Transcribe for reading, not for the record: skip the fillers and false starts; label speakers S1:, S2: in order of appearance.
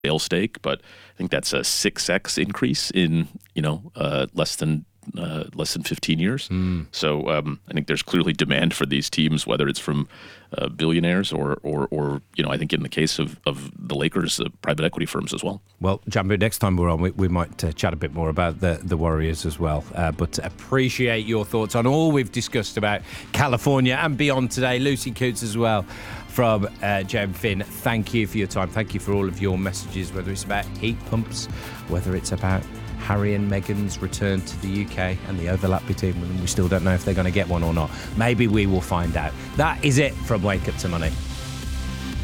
S1: sale stake, but I think that's a 6x increase in less than 15 years. So I think there's clearly demand for these teams, whether it's from billionaires or I think in the case of the Lakers, private equity firms as well.
S2: Well, Jambu, next time we're on, we might chat a bit more about the Warriors as well. But appreciate your thoughts on all we've discussed about California and beyond today. Lucy Cootes as well from Gem Fin. Thank you for your time. Thank you for all of your messages, whether it's about heat pumps, whether it's about Harry and Meghan's return to the UK and the overlap between them. We still don't know if they're going to get one or not. Maybe we will find out. That is it from Wake Up to Money.